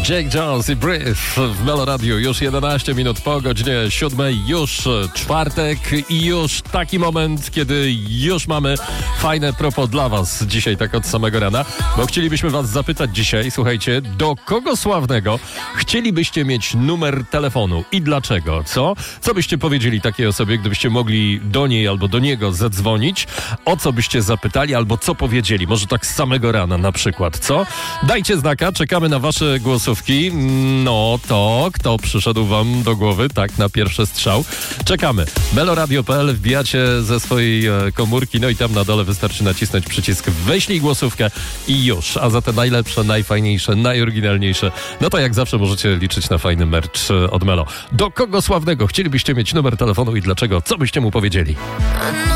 Jake Jones i Breathe w Melo Radio. Już 11 minut po godzinie 7, już czwartek i już taki moment, kiedy już mamy fajne propos dla was dzisiaj, tak od samego rana, bo chcielibyśmy was zapytać dzisiaj, słuchajcie, do kogo sławnego chcielibyście mieć numer telefonu i dlaczego? Co byście powiedzieli takiej osobie, gdybyście mogli do niej albo do niego zadzwonić? O co byście zapytali albo co powiedzieli? Może tak z samego rana na przykład, co? Dajcie znaka, czekamy na wasze głosówki. No to kto przyszedł wam do głowy, tak, na pierwszy strzał. Czekamy. meloradio.pl, wbijacie ze swojej komórki, no i tam na dole wystarczy nacisnąć przycisk wyślij głosówkę i już. A za te najlepsze, najfajniejsze, najoryginalniejsze, no to jak zawsze możecie liczyć na fajny merch od Melo. Do kogo sławnego chcielibyście mieć numer telefonu i dlaczego? Co byście mu powiedzieli?